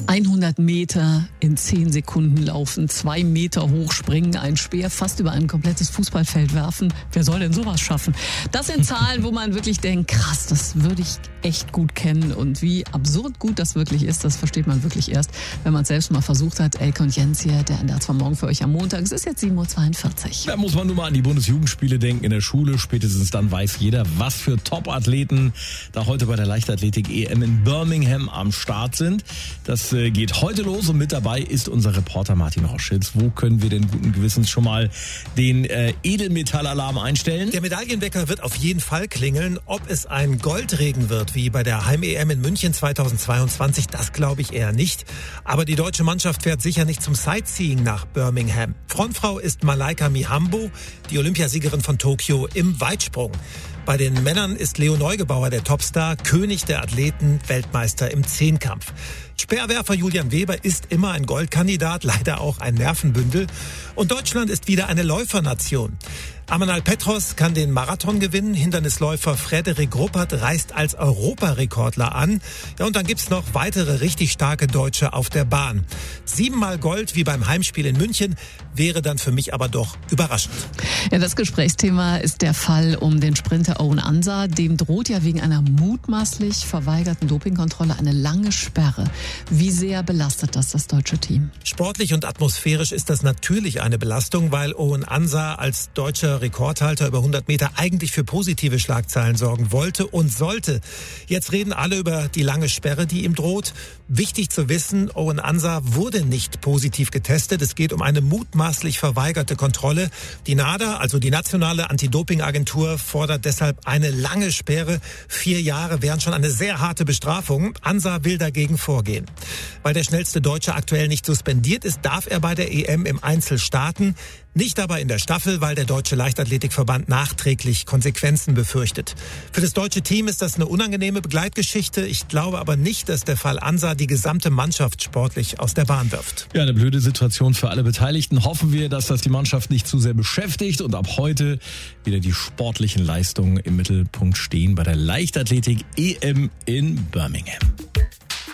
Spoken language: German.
100 Meter in 10 Sekunden laufen, 2 Meter hoch springen, ein Speer fast über ein komplettes Fußballfeld werfen. Wer soll denn sowas schaffen? Das sind Zahlen, wo man wirklich denkt, krass, das würde ich echt gut kennen. Und wie absurd gut das wirklich ist, das versteht man wirklich erst, wenn man es selbst mal versucht hat. Elke und Jens hier, der NDR 2 Morgen für euch am Montag. Es ist jetzt 7.42 Uhr. Da muss man nur mal an die Bundesjugendspiele denken in der Schule. Spätestens dann weiß jeder, was für Top-Athleten da heute bei der Leichtathletik-EM in Birmingham am Start sind. Das geht heute los und mit dabei ist unser Reporter Martin Roschitz. Wo können wir denn guten Gewissens schon mal den Edelmetallalarm einstellen? Der Medaillenwecker wird auf jeden Fall klingeln. Ob es ein Goldregen wird, wie bei der Heim-EM in München 2022, das glaube ich eher nicht. Aber die deutsche Mannschaft fährt sicher nicht zum Sightseeing nach Birmingham. Frontfrau ist Malaika Mihambo, die Olympiasiegerin von Tokio im Weitsprung. Bei den Männern ist Leo Neugebauer der Topstar, König der Athleten, Weltmeister im Zehnkampf. Speerwerfer Julian Weber ist immer ein Goldkandidat, leider auch ein Nervenbündel. Und Deutschland ist wieder eine Läufernation. Amanal Petros kann den Marathon gewinnen. Hindernisläufer Frederik Ruppert reist als Europarekordler an. Ja, und dann gibt's noch weitere richtig starke Deutsche auf der Bahn. 7-mal Gold wie beim Heimspiel in München wäre dann für mich aber doch überraschend. Ja, das Gesprächsthema ist der Fall um den Sprinter Owen Ansah. Dem droht ja wegen einer mutmaßlich verweigerten Dopingkontrolle eine lange Sperre. Wie sehr belastet das deutsche Team? Sportlich und atmosphärisch ist das natürlich eine Belastung, weil Owen Ansah als deutscher Rekordhalter über 100 Meter eigentlich für positive Schlagzeilen sorgen wollte und sollte. Jetzt reden alle über die lange Sperre, die ihm droht. Wichtig zu wissen, Owen Ansah wurde nicht positiv getestet. Es geht um eine mutmaßlich verweigerte Kontrolle. Die NADA, also die nationale Anti-Doping-Agentur, fordert deshalb eine lange Sperre. 4 Jahre wären schon eine sehr harte Bestrafung. Ansah will dagegen vorgehen. Weil der schnellste Deutsche aktuell nicht suspendiert ist, darf er bei der EM im Einzel starten. Nicht aber in der Staffel, weil der Deutsche Leichtathletikverband nachträglich Konsequenzen befürchtet. Für das deutsche Team ist das eine unangenehme Begleitgeschichte. Ich glaube aber nicht, dass der Fall Ansah die gesamte Mannschaft sportlich aus der Bahn wirft. Ja, eine blöde Situation für alle Beteiligten. Hoffen wir, dass das die Mannschaft nicht zu sehr beschäftigt und ab heute wieder die sportlichen Leistungen im Mittelpunkt stehen bei der Leichtathletik-EM in Birmingham.